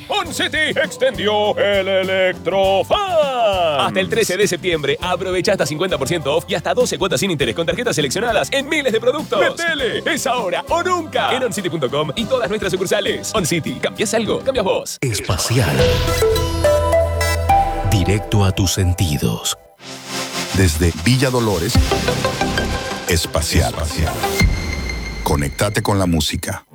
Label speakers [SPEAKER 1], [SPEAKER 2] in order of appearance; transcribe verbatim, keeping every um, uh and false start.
[SPEAKER 1] OnCity extendió el Electrofan.
[SPEAKER 2] Hasta el trece de septiembre, aprovecha hasta cincuenta por ciento off y hasta doce cuotas sin interés con tarjetas seleccionadas en miles de productos.
[SPEAKER 1] ¡Metele!
[SPEAKER 2] Es ahora o nunca. En oncity punto com y todas nuestras sucursales. OnCity, ¿cambias algo? Cambias vos.
[SPEAKER 3] Espacial. Directo a tus sentidos.
[SPEAKER 4] Desde Villa Dolores, Espacial. Espacial. Conéctate con la música.